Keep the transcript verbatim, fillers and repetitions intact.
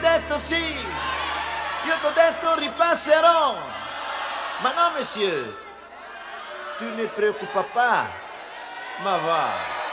detto sì, io t'ho detto ripasserò. Ma no, monsieur, tu ne préoccupes pas, ma va.